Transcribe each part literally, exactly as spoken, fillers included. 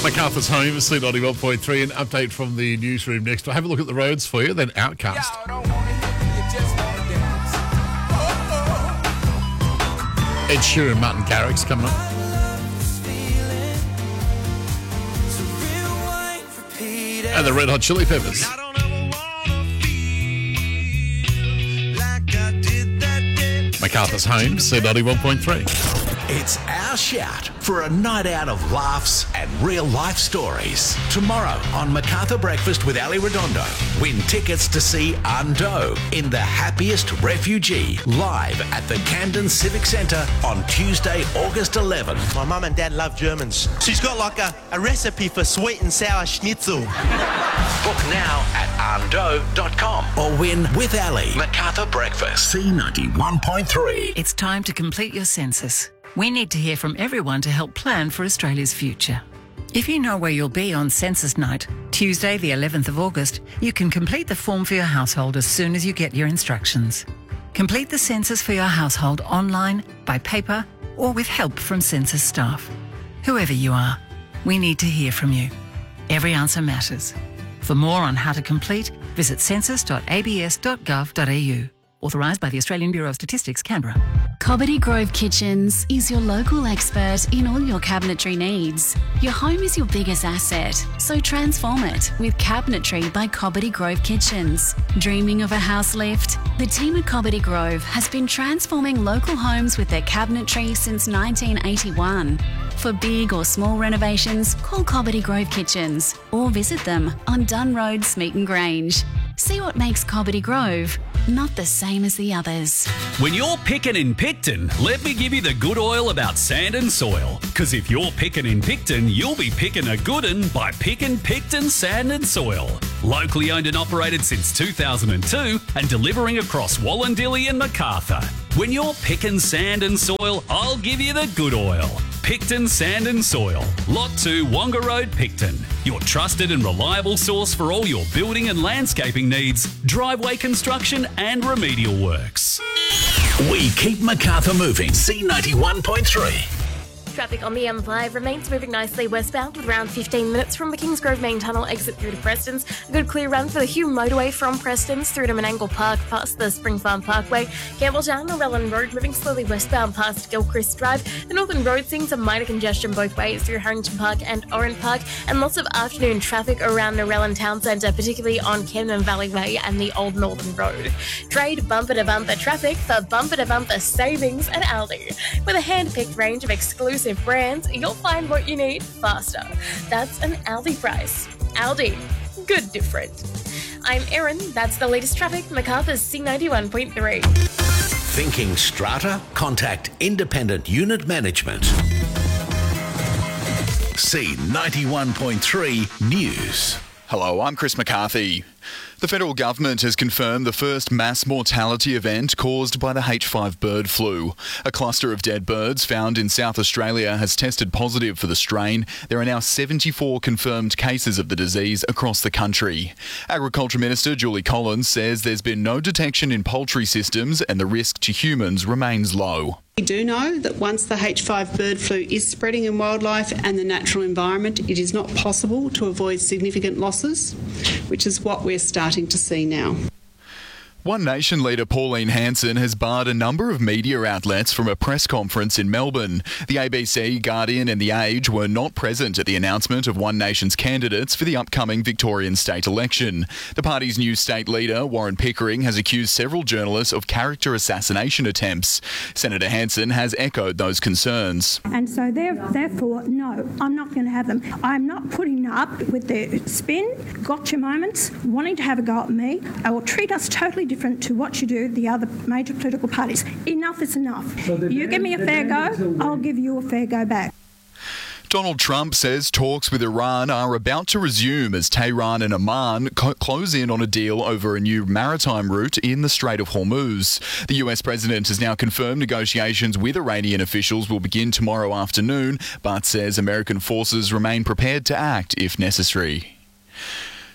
MacArthur's home, C ninety-one point three. An update from the newsroom next. I'll have a look at the roads for you, then Outcast. Ed Sheeran, Martin Garrix coming up. And the Red Hot Chili Peppers. MacArthur's home, C ninety-one point three. It's our shout for a night out of laughs and real-life stories. Tomorrow on MacArthur Breakfast with Ali Redondo, win tickets to see Ando in The Happiest Refugee, live at the Camden Civic Centre on Tuesday, August eleventh. My mum and dad love Germans. She's got like a, a recipe for sweet and sour schnitzel. Book now at ando dot com or win with Ali. MacArthur Breakfast, C ninety-one point three. It's time to complete your census. We need to hear from everyone to help plan for Australia's future. If you know where you'll be on census night, Tuesday the eleventh of August, you can complete the form for your household as soon as you get your instructions. Complete the census for your household online, by paper, or with help from census staff. Whoever you are, we need to hear from you. Every answer matters. For more on how to complete, visit census dot a b s dot gov dot a u. Authorised by the Australian Bureau of Statistics, Canberra. Cobbitty Grove Kitchens is your local expert in all your cabinetry needs. Your home is your biggest asset, so transform it with Cabinetry by Cobbitty Grove Kitchens. Dreaming of a house lift? The team at Cobbitty Grove has been transforming local homes with their cabinetry since nineteen eighty-one. For big or small renovations, call Cobbitty Grove Kitchens or visit them on Dunn Road, Smeaton Grange. See what makes Cobbitty Grove not the same as the others. When you're picking in Picton, let me give you the good oil about sand and soil. Because if you're picking in Picton, you'll be picking a good un by picking Picton Sand and Soil. Locally owned and operated since two thousand two and delivering across Wallandilly and MacArthur. When you're picking sand and soil, I'll give you the good oil. Picton Sand and Soil, Lot two, Wonga Road, Picton. Your trusted and reliable source for all your building and landscaping needs, driveway construction and remedial works. We keep MacArthur moving. C ninety-one point three. Traffic on the M five remains moving nicely westbound with around fifteen minutes from the Kingsgrove main tunnel exit through to Preston's. A good clear run for the Hume motorway from Preston's through to Menangle Park past the Spring Farm Parkway. Campbelltown, Norellan Road moving slowly westbound past Gilchrist Drive. The Northern Road seeing some minor congestion both ways through Harrington Park and Oran Park, and lots of afternoon traffic around Norellan Town Centre, particularly on Camden Valley Way and the Old Northern Road. Trade bumper-to-bumper traffic for bumper-to-bumper savings at Aldi. With a hand-picked range of exclusive brands, you'll find what you need faster. That's an Aldi price. Aldi. Good different. I'm Erin. That's the latest traffic. MacArthur's C ninety-one point three. Thinking strata? Contact Independent Unit Management. C ninety-one point three News. Hello, I'm Chris McCarthy. The federal government has confirmed the first mass mortality event caused by the H five bird flu. A cluster of dead birds found in South Australia has tested positive for the strain. There are now seventy-four confirmed cases of the disease across the country. Agriculture Minister Julie Collins says there's been no detection in poultry systems and the risk to humans remains low. We do know that once the H five bird flu is spreading in wildlife and the natural environment, it is not possible to avoid significant losses, which is what we're starting to see now. One Nation leader Pauline Hanson has barred a number of media outlets from a press conference in Melbourne. The A B C, Guardian and The Age were not present at the announcement of One Nation's candidates for the upcoming Victorian state election. The party's new state leader, Warren Pickering, has accused several journalists of character assassination attempts. Senator Hanson has echoed those concerns. And so therefore, no, I'm not going to have them. I'm not putting up with their spin, gotcha moments, wanting to have a go at me. I will treat us totally different to what you do the other major political parties. Enough is enough. So you give me a fair go, I'll give you a fair go back. Donald Trump says talks with Iran are about to resume as Tehran and Amman co- close in on a deal over a new maritime route in the Strait of Hormuz. The U S president has now confirmed negotiations with Iranian officials will begin tomorrow afternoon, but says American forces remain prepared to act if necessary.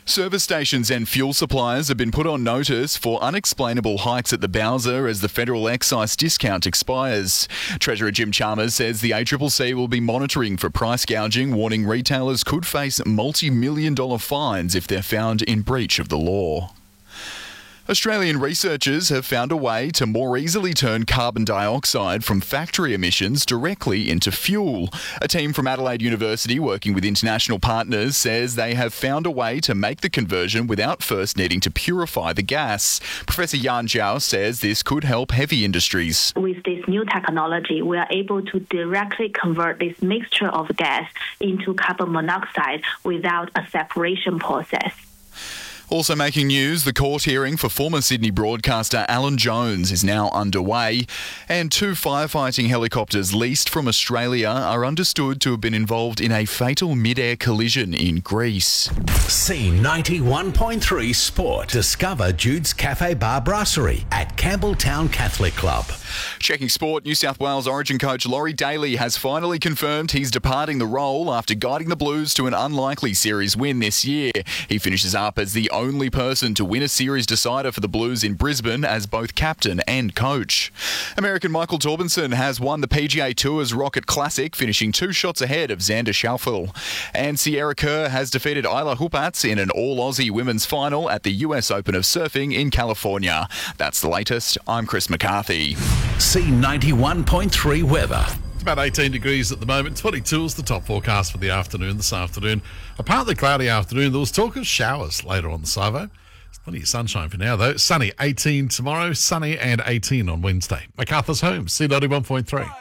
Service stations and fuel suppliers have been put on notice for unexplainable hikes at the Bowser as the federal excise discount expires. Treasurer Jim Chalmers says the A C C C will be monitoring for price gouging, warning retailers could face multi-million dollar fines if they're found in breach of the law. Australian researchers have found a way to more easily turn carbon dioxide from factory emissions directly into fuel. A team from Adelaide University working with international partners says they have found a way to make the conversion without first needing to purify the gas. Professor Yan Zhao says this could help heavy industries. With this new technology, we are able to directly convert this mixture of gas into carbon monoxide without a separation process. Also making news, the court hearing for former Sydney broadcaster Alan Jones is now underway, and two firefighting helicopters leased from Australia are understood to have been involved in a fatal mid-air collision in Greece. C ninety-one point three Sport. Discover Jude's Cafe Bar Brasserie at Campbelltown Catholic Club. Checking sport, New South Wales Origin coach Laurie Daly has finally confirmed he's departing the role after guiding the Blues to an unlikely series win this year. He finishes up as the only person to win a series decider for the Blues in Brisbane as both captain and coach. American Michael Torbenson has won the P G A Tour's Rocket Classic, finishing two shots ahead of Xander Schauffele. And Sierra Kerr has defeated Isla Hupatz in an all-Aussie women's final at the U S Open of Surfing in California. That's the latest. I'm Chris McCarthy. C ninety-one point three weather. It's about eighteen degrees at the moment. twenty-two is the top forecast for the afternoon this afternoon. A partly cloudy afternoon. There was talk of showers later on the Savo. There's plenty of sunshine for now, though. Sunny, eighteen tomorrow. Sunny and eighteen on Wednesday. MacArthur's Home, C ninety-one point three.